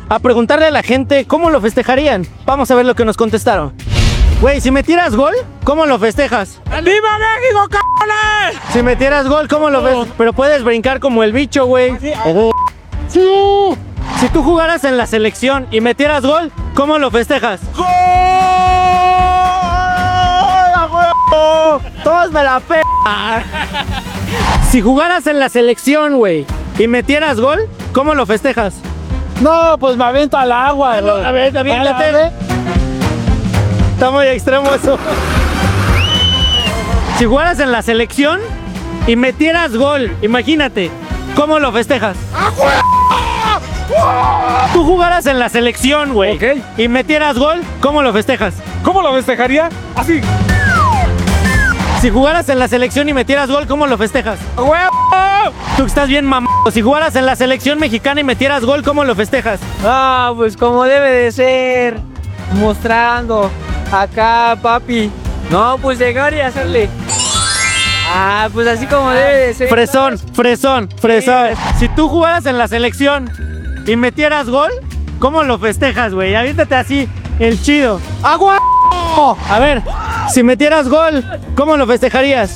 a preguntarle a la gente cómo lo festejarían. Vamos a ver lo que nos contestaron. Güey, si metieras gol, ¿cómo lo festejas? ¡Viva México, cabrones! Si metieras gol, ¿cómo lo ves? Pero puedes brincar como el bicho, güey. Sí. Si tú jugaras en la selección y metieras gol, ¿cómo lo festejas? ¡Gol! ¡A huevo! Todos me la pe... Si jugaras en la selección, güey, y metieras gol, ¿cómo lo festejas? No, pues me aviento al agua. A ver, aviéntate. Está muy extremo eso. Si jugaras en la selección y metieras gol, imagínate, ¿cómo lo festejas? Tú jugaras en la selección, güey, Ok. y metieras gol, ¿cómo lo festejas? ¿Cómo lo festejaría? Así. Si jugaras en la selección y metieras gol, ¿cómo lo festejas? ¡A huevo! Tú estás bien mamado. Si jugaras en la selección mexicana y metieras gol, ¿cómo lo festejas? Ah, pues como debe de ser. Mostrando. Acá, papi. No, pues llegar y hacerle. Ah, pues así como debe de ser. Fresón. Si tú jugaras en la selección y metieras gol, ¿cómo lo festejas, güey? Aviéntate así, el chido. ¡Agua! A ver, si metieras gol, ¿cómo lo festejarías?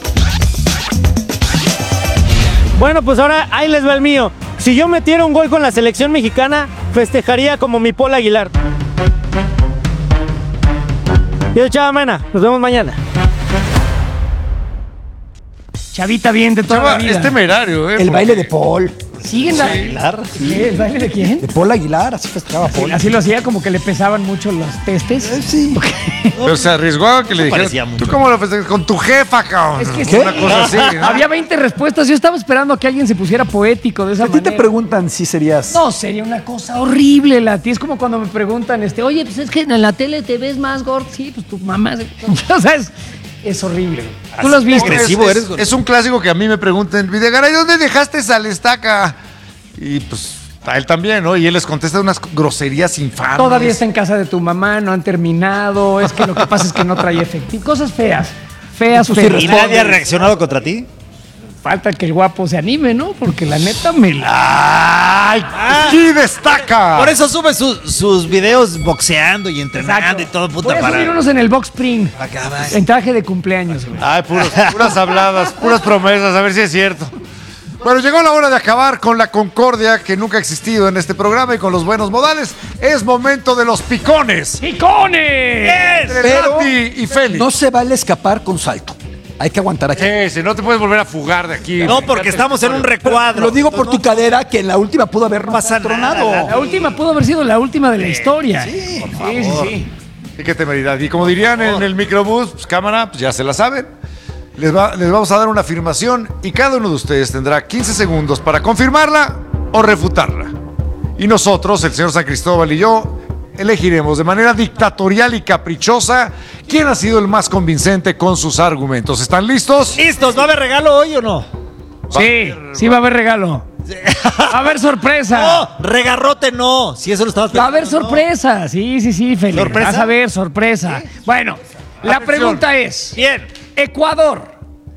Bueno, pues ahora ahí les va el mío. Si yo metiera un gol con la selección mexicana, festejaría como mi Paul Aguilar. Yo, Chava Mena, nos vemos mañana. Chavita bien de toda la vida. Es temerario, El baile de Paul. ¿Siguen la... Aguilar. ¿Qué? ¿El baile de quién? De Paul Aguilar, así festejaba Paul. Así lo hacía, como que le pesaban mucho los testes. Sí. Pero se arriesgó a que le dijeran, ¿tú cómo lo festejas? Con tu jefa, cabrón. Es que ¿Qué? Una cosa así, ¿no? Había 20 respuestas. Yo estaba esperando a que alguien se pusiera poético de esa A ti manera. te preguntan si serías... No, sería una cosa horrible, Lati. Es como cuando me preguntan, oye, pues es que en la tele te ves más gordo. Sí, pues tu mamá. O sea, es horrible. Tú lo has visto. Es un clásico que a mí me preguntan, Videgaray, ¿dónde dejaste esa estaca? Y pues a él también, ¿no? Y él les contesta unas groserías infames. Todavía está en casa de tu mamá, no han terminado. Es que lo que pasa es que no trae efectivo. Cosas feas. Feas. ¿Y nadie ha reaccionado contra ti? Falta que el guapo se anime, ¿no? Porque la neta me la... ¡Ay! ¡Aquí destaca! Por eso sube sus videos boxeando y entrenando y todo, puta, Voy a subir para... unos en el Box Spring. Acá, En traje de cumpleaños, güey. Ay, puras habladas, puras promesas, a ver si es cierto. Bueno, llegó la hora de acabar con la concordia que nunca ha existido en este programa y con los buenos modales. Es momento de los picones. ¡Picones! Entre Pero Lati y Félix. no se vale escapar con salto. Hay que aguantar aquí. Si no te puedes volver a fugar de aquí. No, porque estamos en un recuadro. Lo digo por tu cadera, que en la última pudo haber pasa tronado. nada. La última pudo haber sido la última de la historia. Sí, por Sí. Y qué temeridad. Y como dirían en el microbús, pues cámara, pues ya se la saben. Les vamos a dar una afirmación y cada uno de ustedes tendrá 15 segundos para confirmarla o refutarla. Y nosotros, el señor San Cristóbal y yo, elegiremos de manera dictatorial y caprichosa quién ha sido el más convincente con sus argumentos. ¿Están listos? ¿Listos? ¿Va a haber regalo hoy o no? Sí va a haber regalo. Va a haber sorpresa. No, regarrote no. Si eso lo estabas Va a haber pensando, no. sorpresa. Sí, Félix. ¿Sorpresa? Vas a ver, sorpresa. Bueno, la Atención. pregunta es... Bien. Ecuador.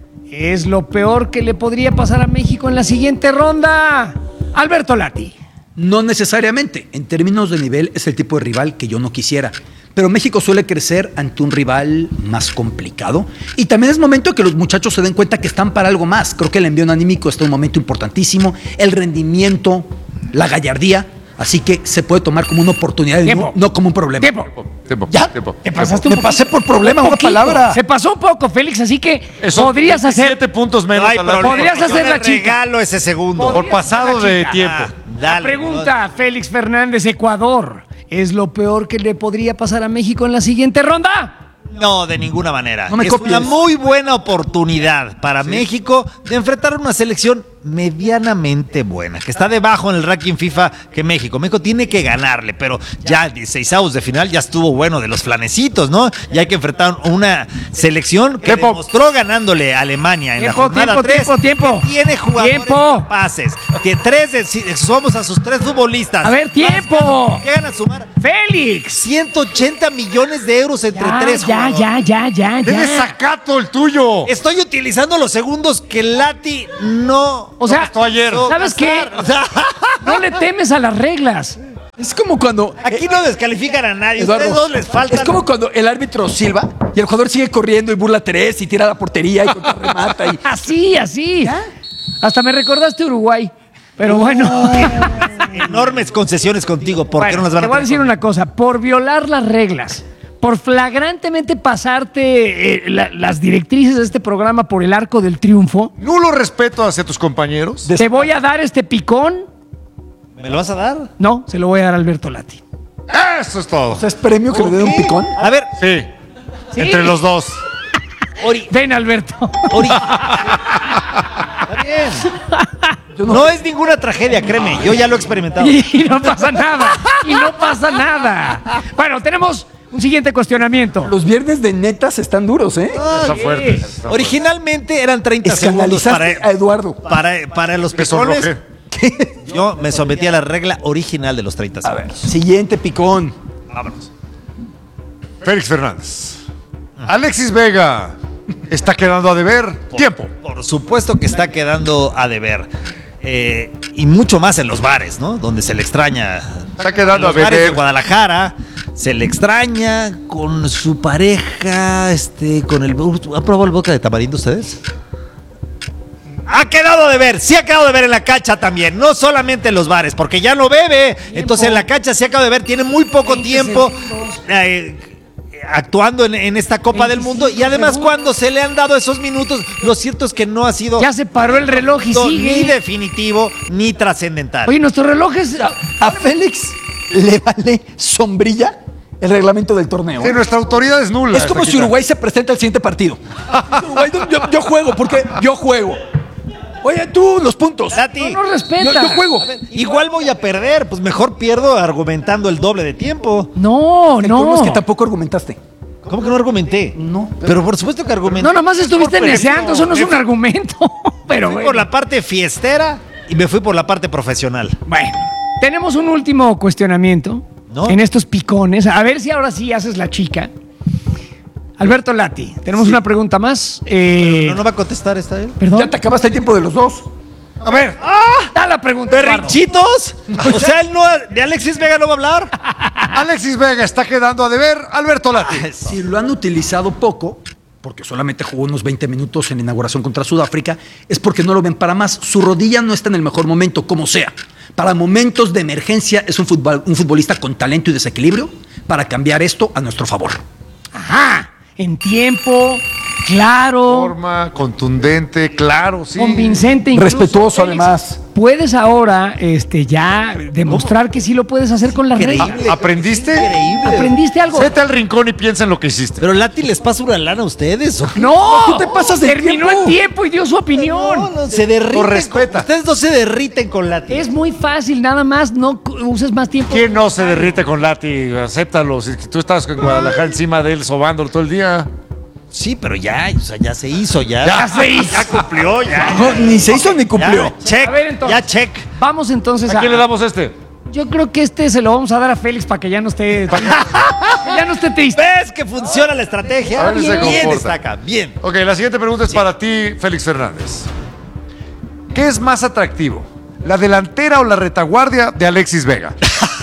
¿Es lo peor que le podría pasar a México en la siguiente ronda? Alberto Lati. No necesariamente. En términos de nivel, es el tipo de rival que yo no quisiera. Pero México suele crecer ante un rival más complicado. Y también es momento que los muchachos se den cuenta que están para algo más. Creo que el envío anímico está en un momento importantísimo. El rendimiento, la gallardía. Así que se puede tomar como una oportunidad y no como un problema. Tiempo. Te pasaste un Me pasé por problema, una palabra. Se pasó un poco, Félix, así que Eso, podrías hacer... 7 puntos menos. No hay a la- problema. Podrías hacer la Yo te chica. regalo ese segundo. Por pasado de tiempo. La Dale. pregunta, Félix Fernández, Ecuador. ¿Es lo peor que le podría pasar a México en la siguiente ronda? No, de ninguna manera. No me es copies. una muy buena oportunidad para México de enfrentar una selección medianamente buena, que está debajo en el ranking FIFA que México. México tiene que ganarle, pero ya 16avos de final ya estuvo bueno de los flanecitos, ¿no? Y hay que enfrentar una selección que demostró ganándole a Alemania en la jornada 3. Tiempo. Que tiene jugadores capaces, que somos a sus 3 futbolistas. A ver, tiempo. Llegan a sumar Félix. 180 millones de euros entre 3 jugadores. Ya. ¡Es desacato el tuyo! Estoy utilizando los segundos que Lati no... O sea, costó ayer. ¿sabes qué? No le temes a las reglas. Es como cuando... Aquí no descalifican a nadie. Eduardo, Ustedes dos les faltan. es como cuando el árbitro silba y el jugador sigue corriendo y burla a tres y tira a la portería y remata. Y... Así. Hasta me recordaste Uruguay. Pero bueno. Enormes concesiones contigo. ¿Por qué no las van a Te voy a tener decir conmigo? una cosa. Por violar las reglas, por flagrantemente pasarte las directrices de este programa por el arco del triunfo, Nulo respeto hacia tus compañeros. te voy a dar este picón. ¿Me lo vas a dar? No, se lo voy a dar a Alberto Lati. Eso es todo. O sea, es premio que le den un picón. A ver, Sí. Entre los dos. Ven, Alberto. Está bien. No es ninguna tragedia, créeme. Yo ya lo he experimentado. Y no pasa nada. Bueno, tenemos un siguiente cuestionamiento. Los viernes de netas están duros, ¿eh? Está fuerte. Originalmente eran 30 segundos Escandalizaste a Eduardo. para los Me picones. sonrojé. Yo me sometí a la regla original de los 30 segundos. Siguiente picón. Vámonos. Félix Fernández. Alexis Vega está quedando a deber tiempo. Por supuesto que está quedando a deber. Y mucho más en los bares, ¿no? Donde se le extraña. Está quedando a En los bares de beber. Guadalajara. Se le extraña con su pareja, con el... ¿Han probado el vodka de tamarindo ustedes? Ha quedado de ver, sí ha quedado de ver en la cancha también, no solamente en los bares, porque ya no bebe, entonces en la cancha sí ha quedado de ver, tiene muy poco 20 tiempo segundos. actuando en esta Copa del Mundo y además segundos. cuando se le han dado esos minutos, lo cierto es que no ha sido Ya se paró el reloj y ni sigue. definitivo ni trascendental. Oye, nuestro reloj es... A Félix le vale sombrilla el reglamento del torneo. Sí, nuestra autoridad es nula. Es como Está si Uruguay se presenta al siguiente partido. Uruguay, yo juego, porque yo juego. Oye, tú, los puntos. Lati, No nos respeta. Yo juego. igual voy a perder, pues mejor pierdo argumentando el doble de tiempo. No, El colmo es no. que tampoco argumentaste. ¿Cómo que no argumenté? No. Pero por supuesto que argumenté. No, nomás estuviste Por deseando, eso no es un argumento. Pero Fui bueno. por la parte fiestera y me fui por la parte profesional. Bueno, tenemos un último cuestionamiento ¿No? en estos picones. A ver si ahora sí haces la chica. Alberto Lati, tenemos una pregunta más. ¿No va a contestar esta vez? Perdón. Ya te acabaste el tiempo de los dos. A ver, Da la pregunta. Eduardo. ¿Perrichitos? O sea, él no, de Alexis Vega no va a hablar. Alexis Vega está quedando a deber. Alberto Lati. Si lo han utilizado poco, porque solamente jugó unos 20 minutos en la inauguración contra Sudáfrica, es porque no lo ven para más. Su rodilla no está en el mejor momento, como sea. Para momentos de emergencia es un futbolista con talento y desequilibrio para cambiar esto a nuestro favor. Ajá. En tiempo, claro, Forma, contundente, claro, sí. convincente. Incluso, Respetuoso, Félix, además. Puedes ahora ya demostrar que sí lo puedes hacer con las reglas. ¿Aprendiste? Increíble. ¿Aprendiste algo? Vete al rincón y piensa en lo que hiciste. Pero Lati les pasa una lana a ustedes. ¿O? No, ¿Tú te pasas de terminó tiempo? en tiempo y dio su opinión. No, se derriten. Lo respeta. Ustedes no se derriten con Lati. Es muy fácil, nada más no uses más tiempo. ¿Quién no se derrite con Lati? Acéptalo. Si tú estás en Guadalajara encima de él sobándolo todo el día. Sí, pero ya, o sea, ya se hizo, ya. Ya se hizo. Ya cumplió, ya. No, ni se hizo ni cumplió. Ya, check. A ver, entonces. Ya, check. Vamos entonces ¿A quién le damos este? Yo creo que este se lo vamos a dar a Félix para que ya no esté. ya no esté triste. ¿Ves que funciona la estrategia? A ver si se Bien comporta. destaca, bien. Ok, la siguiente pregunta es para ti, Félix Fernández. ¿Qué es más atractivo? ¿La delantera o la retaguardia de Alexis Vega?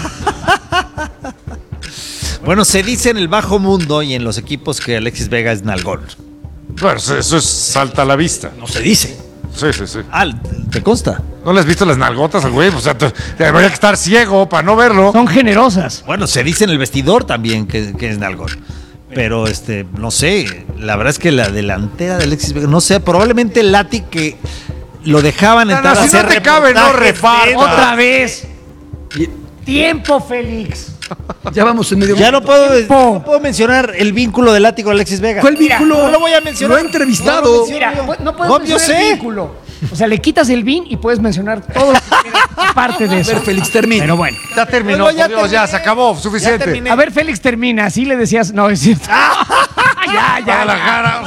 Bueno, se dice en el bajo mundo y en los equipos que Alexis Vega es nalgón. Bueno, eso es salta a la vista. No se dice. Sí, sí, sí. Ah, ¿te consta? ¿No le has visto las nalgotas al güey? O sea, debería que estar ciego para no verlo. Son generosas. Bueno, se dice en el vestidor también que es nalgón. Pero, no sé, la verdad es que la delantera de Alexis Vega, no sé, probablemente Lati que lo dejaban entrar no, a si no hacer te cabe, no reportajes reparta. de- Otra vez. Tiempo, Félix. Ya vamos en medio. Ya no puedo, Tiempo. no puedo mencionar el vínculo de Lati con Alexis Vega. ¿Cuál vínculo? No lo voy a mencionar. Lo he entrevistado. No lo menciono. Mira, no puedes No, yo mencionar el sé. vínculo. O sea, le quitas el vin y puedes mencionar todo lo que quieras parte de A eso. ver, Félix, termina. Pero bueno. Ya terminó, Bueno, ya por Dios, ya terminé. se acabó, Ya suficiente. terminé. A ver, Félix termina. Así le decías. No, es cierto. ya, Guadalajara.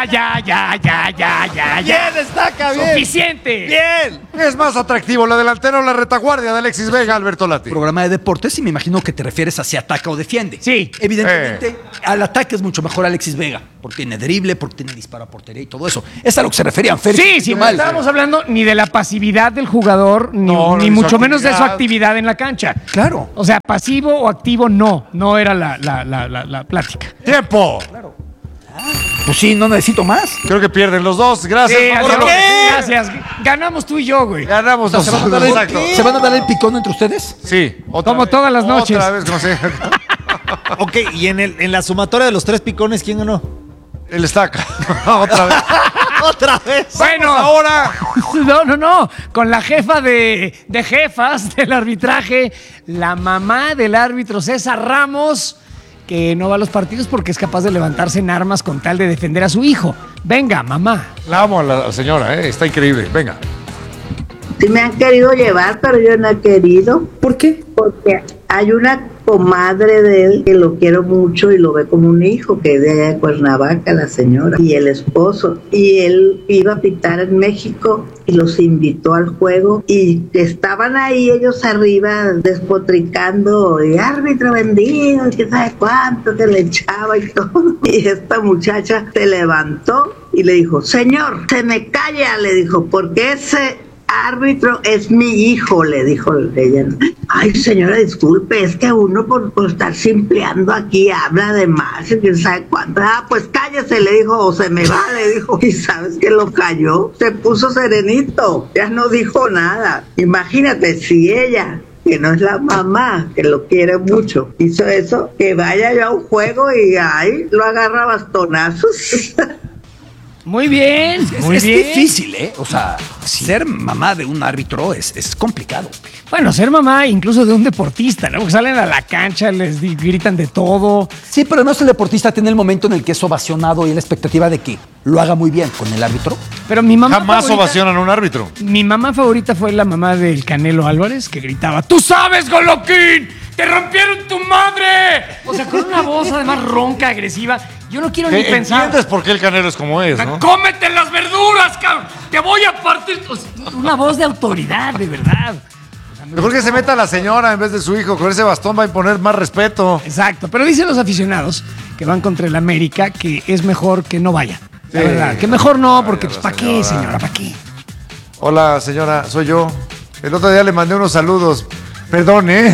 ya. Bien, destaca, bien. Suficiente. Bien. ¿Qué es más atractivo, la delantera o la retaguardia de Alexis Vega, Alberto Lati? Programa de deportes y me imagino que te refieres a si ataca o defiende. Sí. Evidentemente, al ataque es mucho mejor Alexis Vega. porque tiene drible, porque tiene disparo a portería y todo eso. Es a lo que se referían, Fer. Sí, no estábamos hablando ni de la pasividad del jugador, ni mucho menos de su actividad en la cancha. Claro. O sea, pasivo o activo no era la plática. ¡Tiempo! Pues sí, no necesito más. Creo que pierden los dos. Gracias. Sí, Manolo. ¿por qué? Gracias. Ganamos tú y yo, güey. Ganamos ¿Se van a nosotros. dar Exacto. ¿Se van a dar el picón entre ustedes? Sí. Como todas las noches. Otra vez, no sé. Ok, y en la sumatoria de los 3 picones, ¿quién ganó? El estaca. Otra vez. ¡Otra vez! Bueno, Ahora. no. Con la jefa de jefas del arbitraje, la mamá del árbitro César Ramos, que no va a los partidos porque es capaz de levantarse en armas con tal de defender a su hijo. Venga, mamá. La amo a la señora, está increíble. Venga. Sí me han querido llevar, pero yo no he querido. ¿Por qué? Porque hay una comadre de él que lo quiero mucho y lo ve como un hijo, que es de allá de Cuernavaca, la señora, y el esposo. Y él iba a pitar en México y los invitó al juego y estaban ahí ellos arriba despotricando, y árbitro vendido, que sabe cuánto, que le echaba y todo. Y esta muchacha se levantó y le dijo, señor, se me calla, le dijo, porque ese árbitro es mi hijo, le dijo ella. Ay, señora, disculpe, es que uno por estar simpleando aquí habla de más y quién sabe cuánto. Ah, pues cállese, le dijo, o se me va, le dijo. Y sabes que lo cayó, se puso serenito, ya no dijo nada. Imagínate si ella, que no es la mamá, que lo quiere mucho, hizo eso, que vaya yo a un juego y ahí lo agarra a bastonazos. Muy bien, Es difícil, ¿eh? O sea, ser mamá de un árbitro es complicado. Bueno, ser mamá incluso de un deportista, ¿no? Porque salen a la cancha, gritan de todo. Sí, pero no es el deportista tiene el momento en el que es ovacionado y la expectativa de que lo haga muy bien con el árbitro. Pero mi mamá Jamás favorita, ovacionan a un árbitro. mi mamá favorita fue la mamá del Canelo Álvarez, que gritaba, ¡tú sabes, Goloquín! ¡Te rompieron tu madre! O sea, con una voz además ronca, agresiva. Yo no quiero ni pensar. ¿Entiendes por qué el Canelo es como es, no? ¡Cómete las verduras, cabrón! ¡Te voy a partir! O sea, una voz de autoridad, de verdad. Mejor que se meta la señora en vez de su hijo. Con ese bastón va a imponer más respeto. Exacto, pero dicen los aficionados que van contra el América que es mejor que no vayan. La Sí. verdad, que mejor no, porque Vaya pues, la ¿para qué, señora. señora? ¿Para qué? Hola, señora, soy yo. El otro día le mandé unos saludos. Perdón, ¿eh?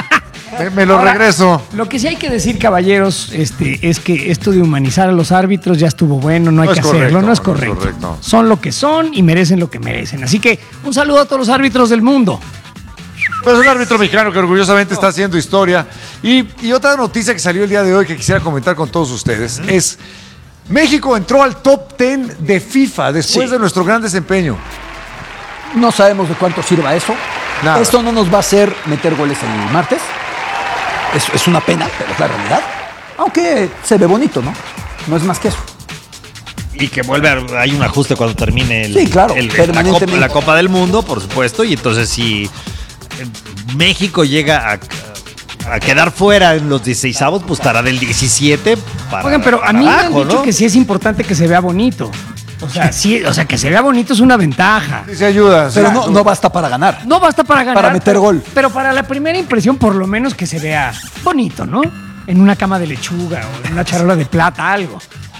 me lo Ahora, regreso. Lo que sí hay que decir, caballeros, es que esto de humanizar a los árbitros ya estuvo bueno, no hay No que es hacerlo, correcto, no es no es correcto. correcto. Son lo que son y merecen lo que merecen. Así que un saludo a todos los árbitros del mundo. Pues un árbitro mexicano que orgullosamente está haciendo historia. Y otra noticia que salió el día de hoy que quisiera comentar con todos ustedes es México entró al top 10 de FIFA después de nuestro gran desempeño. No sabemos de cuánto sirva eso. Nada. Esto no nos va a hacer meter goles el martes. Es una pena, pero es la realidad. Aunque se ve bonito, ¿no? No es más que eso. Y que hay un ajuste cuando termine Sí, claro, permanentemente. la Copa del Mundo, por supuesto. Y entonces si México llega a quedar fuera en los 16avos, pues estará del 17 para Oigan, pero a para mí me han abajo, dicho ¿no? que sí es importante que se vea bonito. O sea, sí, o sea, que se vea bonito es una ventaja. Sí, se ayuda. Pero sí. no basta para ganar. No basta para ganar. Para meter gol. Pero para la primera impresión, por lo menos que se vea bonito, ¿no? En una cama de lechuga o en una charola de plata, algo.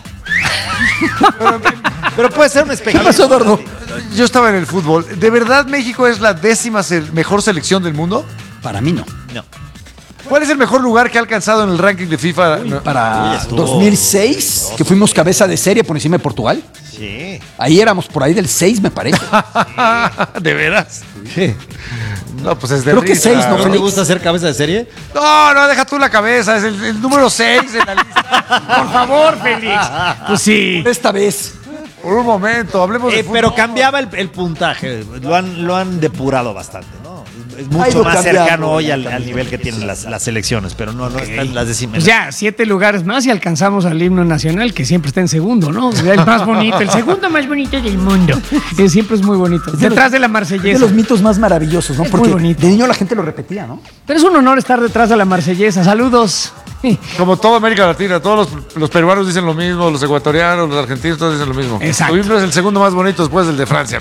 Pero puede ser un espejo. ¿Qué pasó, Eduardo? Yo estaba en el fútbol. ¿De verdad México es la 10ª mejor selección del mundo? Para mí no. ¿Cuál es el mejor lugar que ha alcanzado en el ranking de FIFA? Para estuvo- 2006, que fuimos cabeza de serie por encima de Portugal. Sí. Ahí éramos por ahí del 6, me parece. ¿De veras? No, pues es de Creo que risa. 6, ¿no, ¿No te Félix? gusta ser cabeza de serie? No, deja tú la cabeza. Es el número 6 en la lista. Por favor, Félix. Pues sí. Esta vez. Por un momento, hablemos de fútbol. Pero cambiaba el puntaje. Lo han depurado bastante, ¿no? Es Ha mucho ido más cambiando, cercano hoy ha al cambiado. nivel que tienen las selecciones, pero no están las décimas. Pues ya, 7 lugares más y alcanzamos al himno nacional, que siempre está en segundo, ¿no? El más bonito, el segundo más bonito del mundo. Siempre es muy bonito. Detrás de la Es de Marsellesa. los mitos más maravillosos, ¿no? Es Porque muy bonito. de niño la gente lo repetía, ¿no? Pero es un honor estar detrás de la Marsellesa. Saludos. Como toda América Latina, todos los peruanos dicen lo mismo, los ecuatorianos, los argentinos, todos dicen lo mismo. Exacto. Tu himno es el segundo más bonito después del de Francia.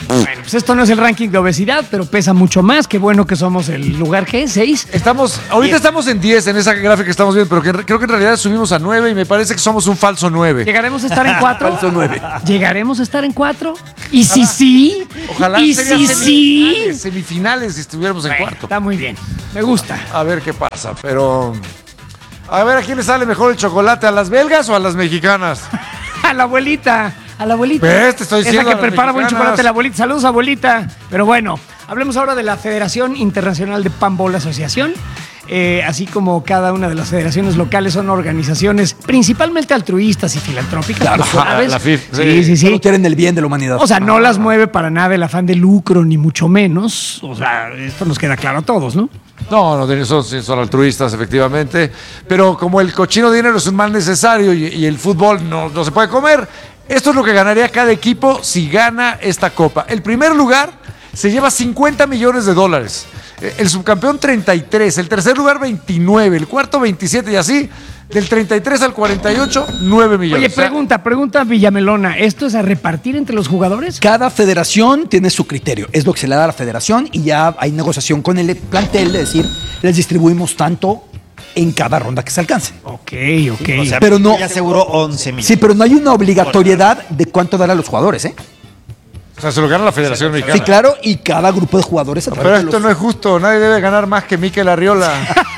Bueno, pues esto no es el ranking de obesidad, pero pesa mucho más. Qué bueno que somos el lugar que es, 6. Ahorita estamos en 10 en esa gráfica que estamos viendo, pero creo que en realidad subimos a 9 y me parece que somos un falso 9. ¿Llegaremos a estar en 4? Falso 9. ¿Llegaremos a estar en 4? ¿Y si sí? Ojalá ¿Y sería si sí? semifinales si estuviéramos en Bueno, cuarto. está muy bien. Me gusta. A ver qué pasa, pero... A ver, ¿a quién le sale mejor el chocolate? ¿A las belgas o a las mexicanas? A la abuelita. A la abuelita. ¿Ves? Te estoy Es la diciendo, que a las prepara buen mexicanas. chocolate, la abuelita. Saludos, abuelita. Pero bueno, hablemos ahora de la Federación Internacional de Panball Asociación. Así como cada una de las federaciones locales son organizaciones principalmente altruistas y filantrópicas. Claro, tú sabes. la FIF, Sí. Solo quieren el bien de la humanidad. O sea, no las mueve para nada el afán de lucro, ni mucho menos. O sea, esto nos queda claro a todos, ¿no? No, son altruistas, efectivamente. Pero como el cochino dinero es un mal necesario y el fútbol no se puede comer, esto es lo que ganaría cada equipo si gana esta copa. El primer lugar se lleva $50 millones. El subcampeón 33, el tercer lugar 29, el cuarto 27 y así, del 33 al 48, 9 millones. Oye, pregunta Villamelona, ¿esto es a repartir entre los jugadores? Cada federación tiene su criterio. Es lo que se le da a la federación y ya hay negociación con el plantel de decir, les distribuimos tanto en cada ronda que se alcance. Ok. O sea, Pero no- ya aseguró 11 millones. Sí, pero no hay una obligatoriedad de cuánto dar a los jugadores, ¿eh? O sea, se lo gana la Federación Mexicana. Sí, claro, y cada grupo de jugadores a través Pero de esto los- no es justo, nadie debe ganar más que Mikel Arriola.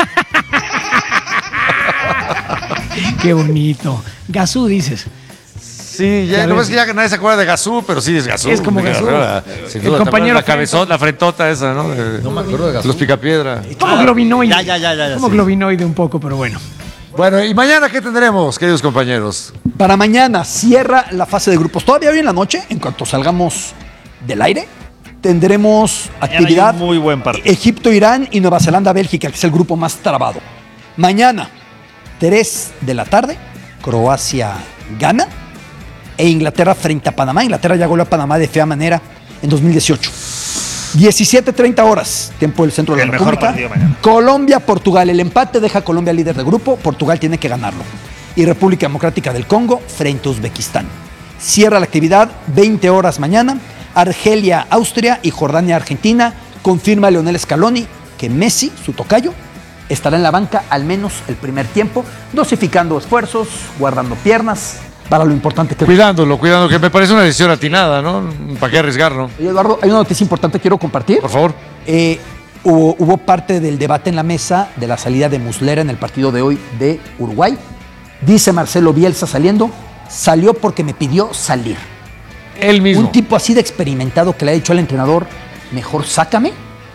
Qué bonito. Gazú, dices. Sí, Ya ya, no ves. es que ya nadie se acuerda de Gazú, pero sí es Gazú. Es como Mikel Gazú. Arriola, sin El duda, compañero la cabezota, la frentota esa, ¿no? No me acuerdo de Gazú. Los Picapiedra. Como globinoide. Ya, Como sí. globinoide un poco, pero bueno. Bueno, ¿y mañana qué tendremos, queridos compañeros? Para mañana cierra la fase de grupos. Todavía hoy en la noche, en cuanto salgamos del aire, tendremos actividad. hay un muy buen partido. Egipto, Irán y Nueva Zelanda, Bélgica, que es el grupo más trabado. Mañana, 3 de la tarde, Croacia gana e Inglaterra frente a Panamá. Inglaterra ya goleó a Panamá de fea manera en 2018. 17:30 horas, tiempo del centro de El la mejor República. partido mañana. Colombia, Portugal. El empate deja a Colombia líder de grupo. Portugal tiene que ganarlo. Y República Democrática del Congo frente a Uzbekistán. Cierra la actividad 20 horas mañana. Argelia, Austria y Jordania, Argentina. Confirma Leonel Scaloni que Messi, su tocayo, estará en la banca al menos el primer tiempo, dosificando esfuerzos, guardando piernas, para lo importante que... Cuidando, que me parece una decisión atinada, ¿no? ¿Para qué arriesgarlo? Oye, Eduardo, hay una noticia importante que quiero compartir. Por favor. Hubo parte del debate en la mesa de la salida de Muslera en el partido de hoy de Uruguay. Dice Marcelo Bielsa salió porque me pidió salir. Él mismo. Un tipo así de experimentado que le ha dicho al entrenador, mejor sácame.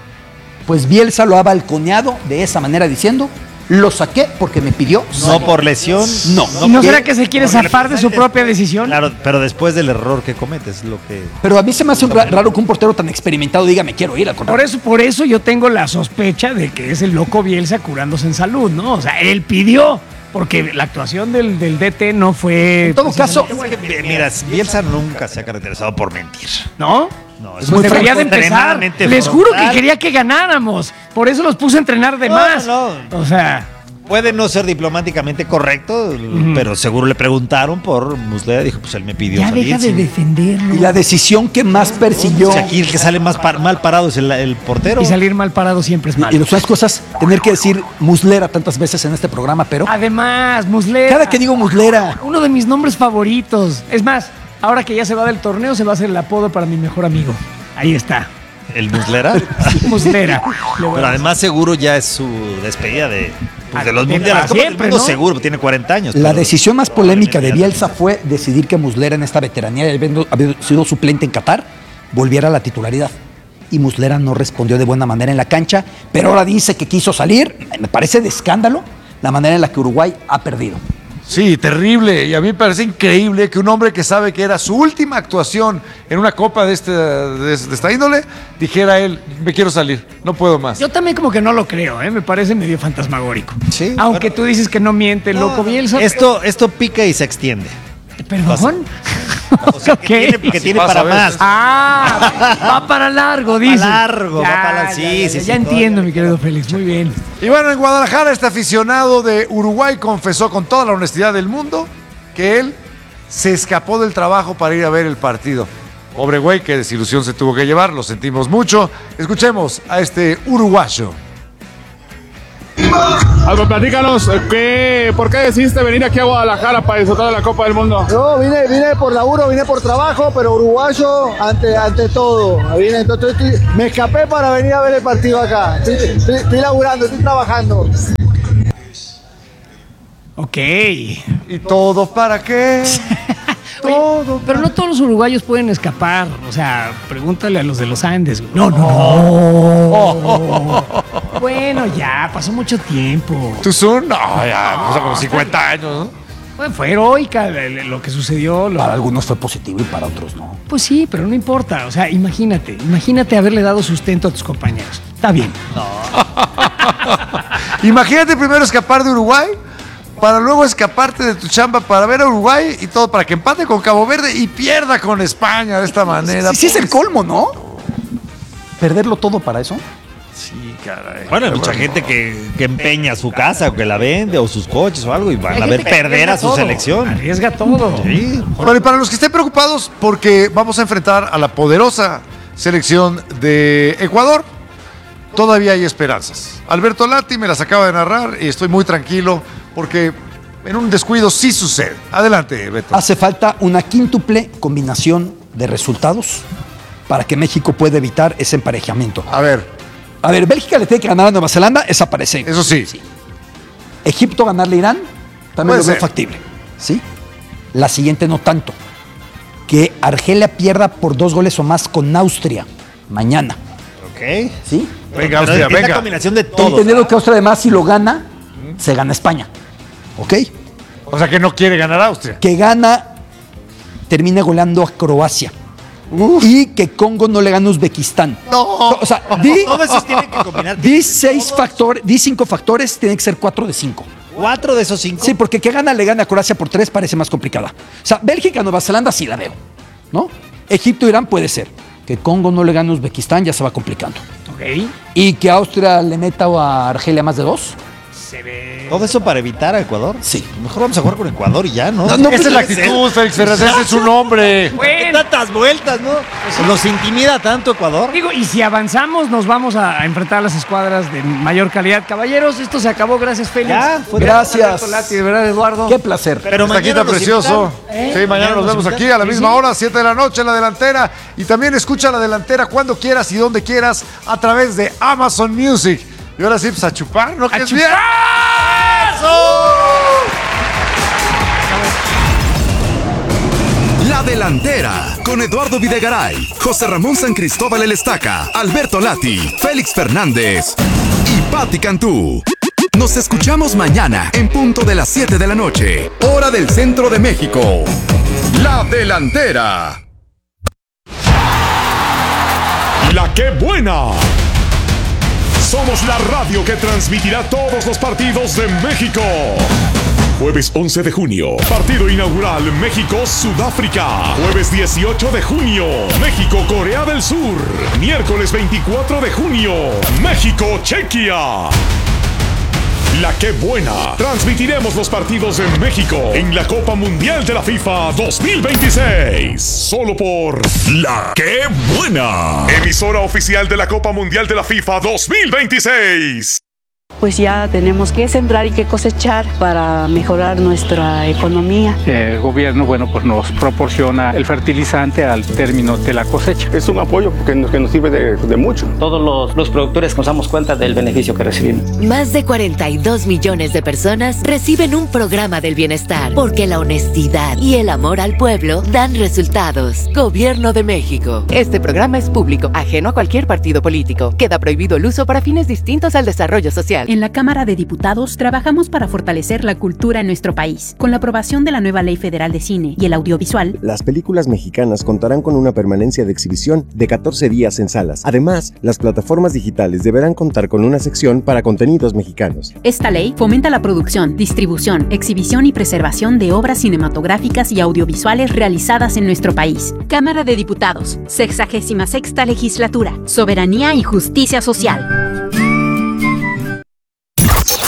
Pues Bielsa lo ha balconeado de esa manera diciendo, lo saqué porque me pidió No salir. por lesión. No. ¿Y no porque- será que se quiere zafar de su propia decisión? Claro, pero después del error que cometes, lo que... Pero a mí se me hace raro que un portero tan experimentado diga, me quiero ir al contrario. Por eso yo tengo la sospecha de que es el loco Bielsa curándose en salud, ¿no? O sea, él pidió, porque la actuación del DT no fue... En todo caso, Mira, Bielsa nunca se ha caracterizado por mentir. ¿No? No, Pues debería de empezar. extremadamente Les juro que frontal. quería que ganáramos. Por eso los puse a entrenar de No, más. no. O sea, Puede no ser diplomáticamente correcto, pero seguro le preguntaron por Muslera. Dijo, pues él me pidió ya salir. deja de sí. defenderlo. y la decisión que más persiguió... O sea, aquí el que sale más mal parado es el portero. Y salir mal parado siempre es Y malo. otras cosas, tener que decir Muslera tantas veces en este programa, pero Además, Muslera. cada que digo Muslera, Uno de mis nombres favoritos. Es más, ahora que ya se va del torneo, se va a hacer el apodo para mi mejor amigo. Ahí está. El Muslera. Muslera. Le voy a Pero además seguro ya es su despedida de los de mundiales. para Copa del siempre, Mundo ¿no? seguro, tiene 40 años. la pero- decisión más polémica de Bielsa fue decidir que Muslera en esta veteranía, habiendo sido suplente en Qatar, volviera a la titularidad. Y Muslera no respondió de buena manera en la cancha, pero ahora dice que quiso salir. Me parece de escándalo la manera en la que Uruguay ha perdido. Sí, terrible. Y a mí me parece increíble que un hombre que sabe que era su última actuación en una copa de esta índole, dijera él, me quiero salir, no puedo más. Yo también como que no lo creo, ¿eh? Me parece medio fantasmagórico. Sí, Aunque bueno. tú dices que no miente el loco Bielsa. Esto pica y se extiende. ¿Perdón? O sea, Ok. que tiene pasa para a veces. más. Ah, va para largo, dice. largo, va para- sí, sí, Ya sí, entiendo, todo. mi querido Félix. Muy bien. Y bueno, en Guadalajara este aficionado de Uruguay confesó con toda la honestidad del mundo que él se escapó del trabajo para ir a ver el partido. Pobre güey, qué desilusión se tuvo que llevar, lo sentimos mucho. Escuchemos a este uruguayo. Algo, platícanos, ¿por qué decidiste venir aquí a Guadalajara para disfrutar de la Copa del Mundo? No, vine por laburo, vine por trabajo, pero uruguayo ante todo. Entonces me escapé para venir a ver el partido acá. Estoy laburando, estoy trabajando. Ok. ¿Y todo para qué? Oye, pero no todos los uruguayos pueden escapar. O sea, pregúntale a los de los Andes. Güey. No. Bueno, ya, pasó mucho tiempo. ¿Too soon? No, ya, o sea, como 50 años, ¿no? Bueno, fue heroica lo que sucedió. Para algunos fue positivo y para otros no. Pues sí, pero no importa. O sea, imagínate haberle dado sustento a tus compañeros. Está bien. Imagínate primero escapar de Uruguay, para luego escaparte de tu chamba para ver a Uruguay y todo para que empate con Cabo Verde y pierda con España de esta manera. Sí, es el colmo, ¿no? ¿Perderlo todo para eso? Sí, caray. Bueno, hay mucha gente que empeña su casa o que la vende o sus coches o algo y van a ver gente que perder a su todo, selección. Arriesga todo. Sí. Bueno, y para los que estén preocupados, porque vamos a enfrentar a la poderosa selección de Ecuador, todavía hay esperanzas. Alberto Lati me las acaba de narrar y estoy muy tranquilo porque en un descuido sí sucede. Adelante, Beto. Hace falta una quíntuple combinación de resultados para que México pueda evitar ese emparejamiento. A ver, Bélgica le tiene que ganar a Nueva Zelanda, esa parece. eso sí. Egipto ganarle a Irán, también Puede lo veo ser. factible. ¿Sí? La siguiente no tanto. Que Argelia pierda por 2 goles o más con Austria mañana. Ok. ¿Sí? Venga, Pero Austria, es venga. la combinación de todo. Entendiendo que Austria además si lo gana, se gana España. ¿Ok? O sea que no quiere ganar Austria. Que gana, termina goleando a Croacia. Y que Congo no le gana a Uzbekistán. No. O sea, Todo eso tiene que combinar. di 5 factores, tiene que ser 4 de 5. 4 de esos 5. Sí, porque que gana le gana a Croacia por 3 parece más complicada. O sea, Bélgica, Nueva Zelanda sí la veo, ¿no? Egipto, Irán puede ser. Que Congo no le gane a Uzbekistán ya se va complicando. Ok. Y que Austria le meta a Argelia más de 2. Se ve. Todo eso para evitar a Ecuador. Sí. Mejor vamos a jugar con Ecuador y ya, ¿no? Esa es la actitud, Félix Fernández, ese es su nombre. ¿Qué tantas vueltas, no? ¿Los intimida tanto Ecuador? Digo, y si avanzamos, nos vamos a enfrentar a las escuadras de mayor calidad. Caballeros, esto se acabó. Gracias, Félix. Ya, fue Gracias. Alberto Lati, de verdad, Eduardo. Qué placer. Pero Está aquí mañana tan nos precioso. invitan. Sí, mañana nos vemos aquí a la misma hora, 7 de la noche en La Delantera. Y también escucha La Delantera cuando quieras y donde quieras a través de Amazon Music. Y ahora sí, pues a chupar, ¿no? ¡Que es bien! La Delantera, con Eduardo Videgaray, José Ramón San Cristóbal El Estaca, Alberto Lati, Félix Fernández y Patti Cantú. Nos escuchamos mañana en punto de las 7 de la noche, hora del centro de México. La Delantera. ¡La Qué Buena! Somos la radio que transmitirá todos los partidos de México. Jueves 11 de junio, partido inaugural México-Sudáfrica. Jueves 18 de junio, México-Corea del Sur. Miércoles 24 de junio, México-Chequia. La Qué Buena. Transmitiremos los partidos de México en la Copa Mundial de la FIFA 2026. Solo por La Qué Buena. Emisora oficial de la Copa Mundial de la FIFA 2026. Pues ya tenemos que sembrar y que cosechar para mejorar nuestra economía. El gobierno, bueno, pues nos proporciona el fertilizante al término de la cosecha. Es un apoyo que nos sirve de mucho. Todos los productores nos damos cuenta del beneficio que recibimos. Más de 42 millones de personas reciben un programa del bienestar porque la honestidad y el amor al pueblo dan resultados. Gobierno de México. Este programa es público, ajeno a cualquier partido político. Queda prohibido el uso para fines distintos al desarrollo social. En la Cámara de Diputados trabajamos para fortalecer la cultura en nuestro país. Con la aprobación de la nueva Ley Federal de Cine y el audiovisual, las películas mexicanas contarán con una permanencia de exhibición de 14 días en salas. Además, las plataformas digitales deberán contar con una sección para contenidos mexicanos. Esta ley fomenta la producción, distribución, exhibición y preservación de obras cinematográficas y audiovisuales realizadas en nuestro país. Cámara de Diputados, 66ª Legislatura, Soberanía y Justicia Social.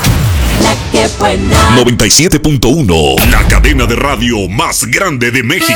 97.1, la cadena de radio más grande de México.